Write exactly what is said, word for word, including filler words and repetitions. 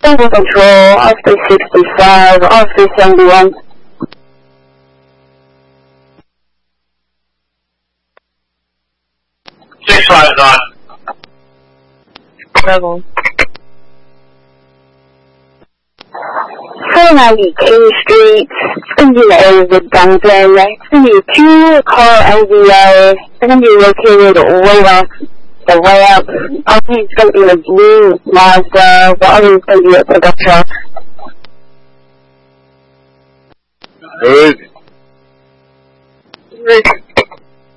Jungle Control, Osprey sixty-five, Osprey seventy-one. six five is on. Rebel. four ninety K Street, it's going to be in the area of Duncan. It's going to be a two-car L V A. It's going to be located way off the way up. I think it's going to be a blue Mazda. The other is going to be a pickup truck. Who is it? Rick.